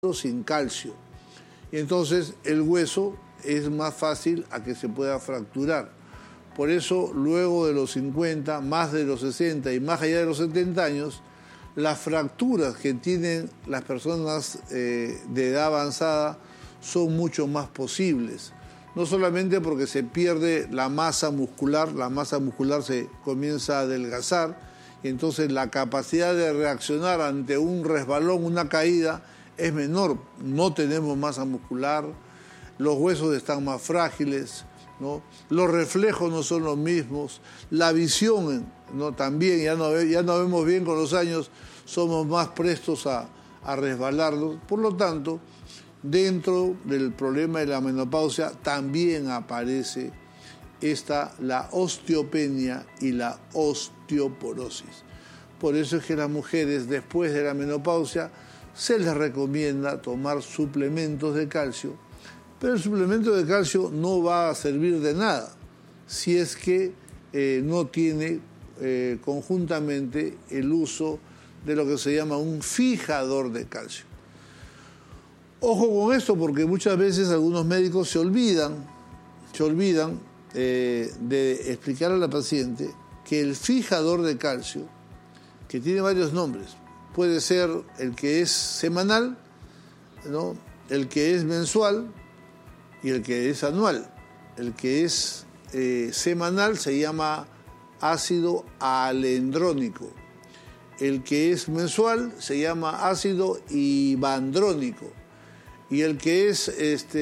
sin calcio. Y entonces el hueso es más fácil a que se pueda fracturar. Por eso, luego de los 50, más de los 60 y más allá de los 70 años, las fracturas que tienen las personas de edad avanzada son mucho más posibles. No solamente porque se pierde la masa muscular se comienza a adelgazar, y entonces la capacidad de reaccionar ante un resbalón, una caída, es menor. No tenemos masa muscular, los huesos están más frágiles, ¿no? Los reflejos no son los mismos, la visión, ¿no? También ya no vemos bien con los años, somos más prestos a resbalarnos. Por lo tanto, dentro del problema de la menopausia también aparece la osteopenia y la osteoporosis. Por eso es que las mujeres después de la menopausia se les recomienda tomar suplementos de calcio, pero el suplemento de calcio no va a servir de nada si es que no tiene conjuntamente el uso de lo que se llama un fijador de calcio. Ojo con esto, porque muchas veces algunos médicos se olvidan de explicar a la paciente que el fijador de calcio, que tiene varios nombres, puede ser el que es semanal, ¿no?, el que es mensual y el que es anual. El que es semanal se llama ácido alendrónico. El que es mensual se llama ácido ibandrónico. Y el que es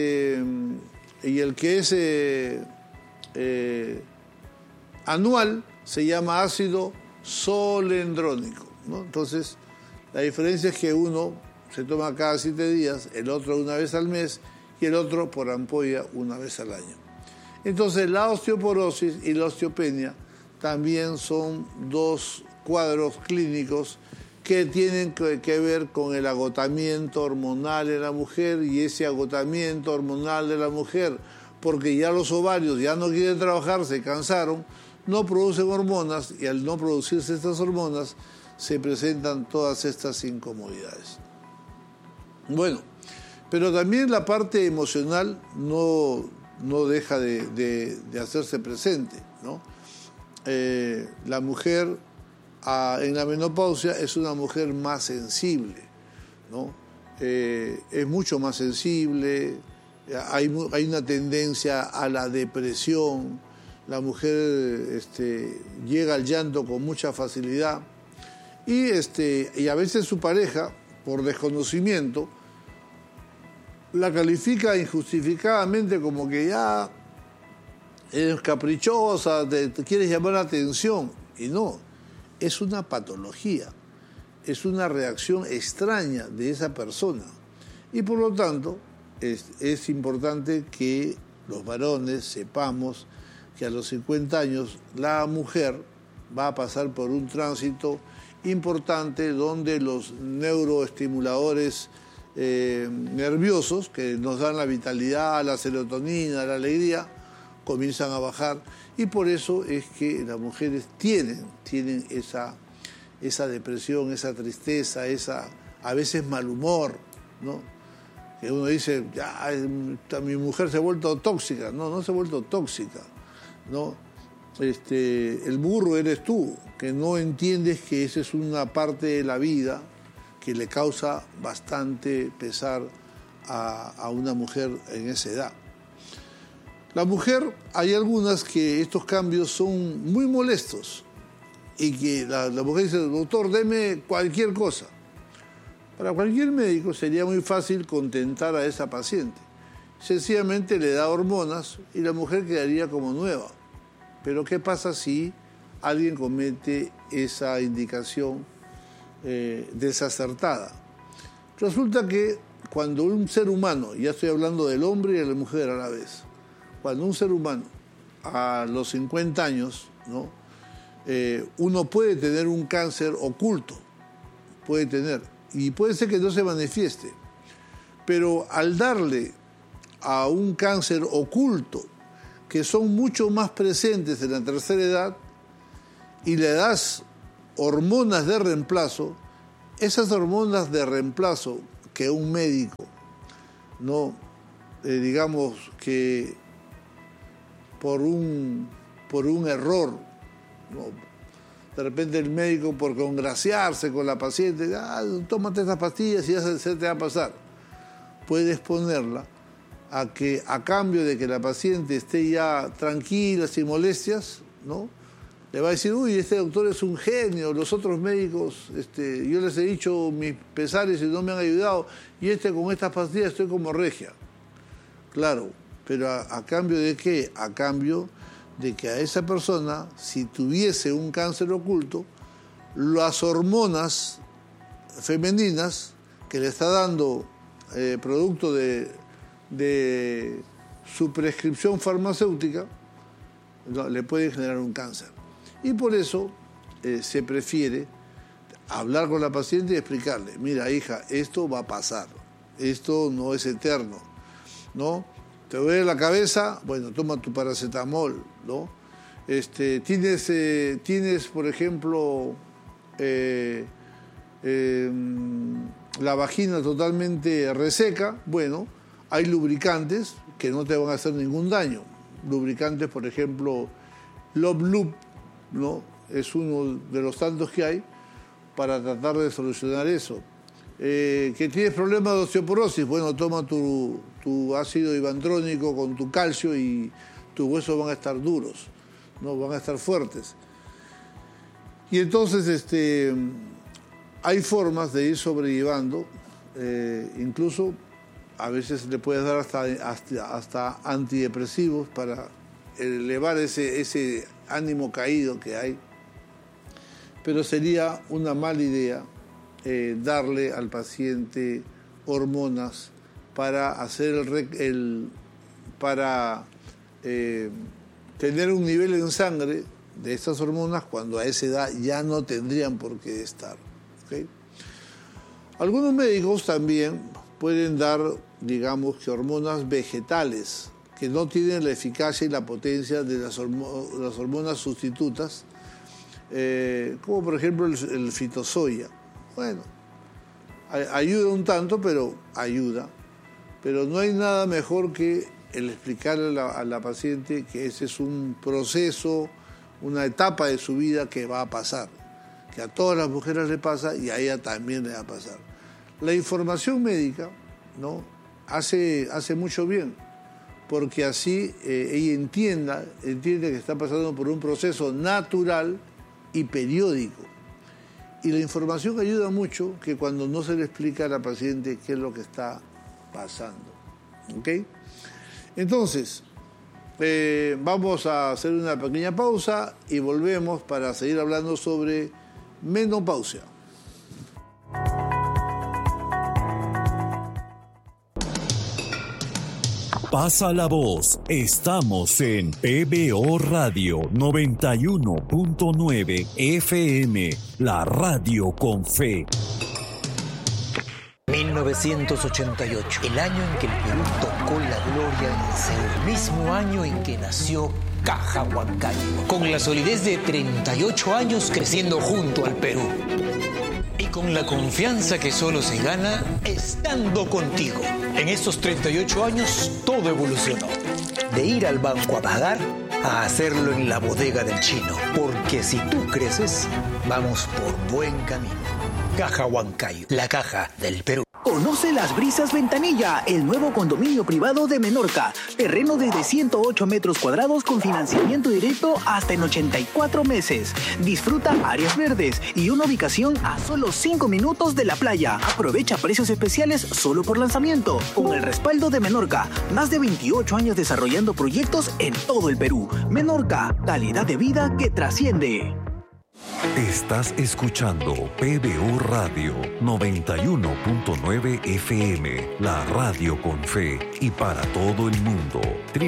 anual se llama ácido solendrónico, ¿no? Entonces, la diferencia es que uno se toma cada 7 días, el otro una vez al mes y el otro por ampolla una vez al año. Entonces, la osteoporosis y la osteopenia también son dos cuadros clínicos que tienen que ver con el agotamiento hormonal en la mujer, y ese agotamiento hormonal de la mujer, porque ya los ovarios ya no quieren trabajar, se cansaron, no producen hormonas, y al no producirse estas hormonas se presentan todas estas incomodidades. Bueno, pero también la parte emocional no deja de hacerse presente, ¿no? La mujer en la menopausia es una mujer más sensible, ¿no? Es mucho más sensible, hay una tendencia a la depresión, la mujer llega al llanto con mucha facilidad, y a veces su pareja, por desconocimiento, la califica injustificadamente como que ya eres caprichosa, te quieres llamar la atención, y no, es una patología, es una reacción extraña de esa persona, y por lo tanto es importante que los varones sepamos que a los 50 años la mujer va a pasar por un tránsito importante donde los neuroestimuladores nerviosos que nos dan la vitalidad, la serotonina, la alegría, comienzan a bajar, y por eso es que las mujeres tienen esa depresión, esa tristeza, a veces mal humor, ¿no? Que uno dice, ya, mi mujer se ha vuelto tóxica. No se ha vuelto tóxica, ¿no? El burro eres tú, que no entiendes que esa es una parte de la vida que le causa bastante pesar a una mujer en esa edad. La mujer, hay algunas que estos cambios son muy molestos y que la mujer dice, doctor, deme cualquier cosa. Para cualquier médico sería muy fácil contentar a esa paciente. Sencillamente le da hormonas y la mujer quedaría como nueva. Pero ¿qué pasa si alguien comete esa indicación desacertada? Resulta que cuando un ser humano, ya estoy hablando del hombre y de la mujer a la vez, cuando un ser humano a los 50 años, ¿no?, uno puede tener un cáncer oculto, y puede ser que no se manifieste, pero al darle a un cáncer oculto, que son mucho más presentes en la tercera edad, y le das hormonas de reemplazo, esas hormonas de reemplazo que un médico, ¿no? Digamos que por un error, ¿no? De repente el médico, por congraciarse con la paciente, tómate estas pastillas y ya se te va a pasar. Puede exponerla a que, a cambio de que la paciente esté ya tranquila, sin molestias, ¿no? Le va a decir, uy, este doctor es un genio, los otros médicos, yo les he dicho mis pesares y no me han ayudado, y con estas pastillas estoy como regia. Claro, pero ¿a cambio de qué? A cambio de que a esa persona, si tuviese un cáncer oculto, las hormonas femeninas que le está dando producto de su prescripción farmacéutica, le pueden generar un cáncer. Y por eso se prefiere hablar con la paciente y explicarle, mira, hija, esto va a pasar, esto no es eterno, ¿no? ¿Te duele la cabeza? Bueno, toma tu paracetamol, ¿no? Tienes, por ejemplo, la vagina totalmente reseca. Bueno, hay lubricantes que no te van a hacer ningún daño. Lubricantes, por ejemplo, Love Loop, ¿no? Es uno de los tantos que hay para tratar de solucionar eso. Que tienes problemas de osteoporosis, bueno, toma tu ácido ibandrónico con tu calcio y tus huesos van a estar duros, no van a estar fuertes. Y entonces hay formas de ir sobrellevando, incluso a veces le puedes dar hasta antidepresivos para elevar ese ánimo caído que hay, pero sería una mala idea darle al paciente hormonas para hacer para tener un nivel en sangre de estas hormonas cuando a esa edad ya no tendrían por qué estar, ¿okay? Algunos médicos también pueden dar, digamos, que hormonas vegetales que no tienen la eficacia y la potencia de las hormonas sustitutas, como por ejemplo el fitosoya. Bueno, ayuda un tanto, pero ayuda. Pero no hay nada mejor que el explicarle a la paciente que ese es un proceso, una etapa de su vida que va a pasar, que a todas las mujeres le pasa y a ella también le va a pasar. La información médica, ¿no?, hace mucho bien, porque así ella entiende que está pasando por un proceso natural y periódico. Y la información ayuda mucho que cuando no se le explica a la paciente qué es lo que está pasando. ¿Ok? Entonces, vamos a hacer una pequeña pausa y volvemos para seguir hablando sobre menopausia. Pasa la voz. Estamos en PBO Radio 91.9 FM, la radio con fe. 1988, el año en que el Perú tocó la gloria en Seúl, el mismo año en que nació Caja Huancayo, con la solidez de 38 años creciendo junto al Perú. Y con la confianza que solo se gana estando contigo. En estos 38 años todo evolucionó. De ir al banco a pagar a hacerlo en la bodega del chino. Porque si tú creces, vamos por buen camino. Caja Huancayo, la caja del Perú. Conoce Las Brisas Ventanilla, el nuevo condominio privado de Menorca. Terreno desde 108 metros cuadrados con financiamiento directo hasta en 84 meses. Disfruta áreas verdes y una ubicación a solo 5 minutos de la playa. Aprovecha precios especiales solo por lanzamiento. Con el respaldo de Menorca, más de 28 años desarrollando proyectos en todo el Perú. Menorca, calidad de vida que trasciende. Estás escuchando PBO Radio 91.9 FM, la radio con fe y para todo el mundo.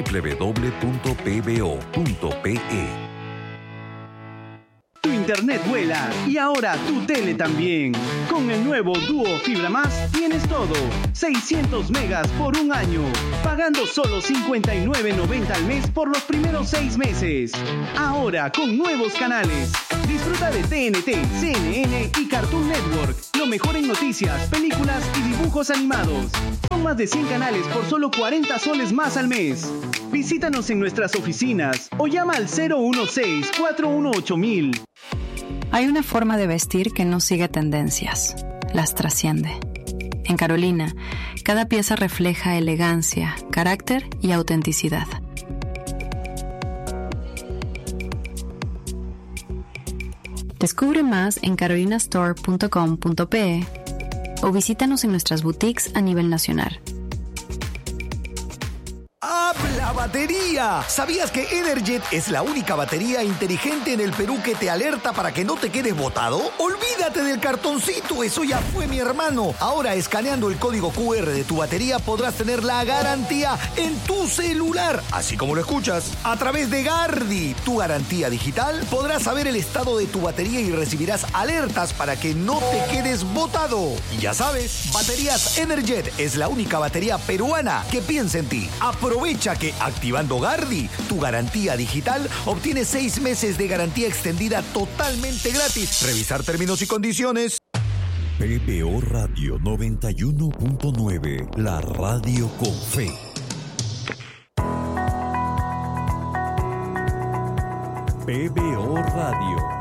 www.pbo.pe. Tu internet vuela y ahora tu tele también. Con el nuevo Duo Fibra Más tienes todo. 600 megas por un año, pagando solo $59.90 al mes por los primeros 6 meses. Ahora con nuevos canales. Disfruta Disfruta de TNT, CNN y Cartoon Network. Lo mejor en noticias, películas y dibujos animados. Con más de 100 canales por solo 40 soles más al mes. Visítanos en nuestras oficinas o llama al 016-418-000. Hay una forma de vestir que no sigue tendencias, las trasciende. En Carolina, cada pieza refleja elegancia, carácter y autenticidad. Descubre más en carolinastore.com.pe o visítanos en nuestras boutiques a nivel nacional. ¡Habla batería! ¿Sabías que Energet es la única batería inteligente en el Perú que te alerta para que no te quedes botado? ¡Olvídate del cartoncito! ¡Eso ya fue, mi hermano! Ahora, escaneando el código QR de tu batería, podrás tener la garantía en tu celular. Así como lo escuchas. A través de Gardi, tu garantía digital, podrás saber el estado de tu batería y recibirás alertas para que no te quedes botado. Y ya sabes, Baterías Energet es la única batería peruana que piensa en ti. Aprovecha que activando Gardi, tu garantía digital, obtienes 6 meses de garantía extendida totalmente gratis. Revisar términos y condiciones. PBO Radio 91.9, la radio con fe. PBO Radio.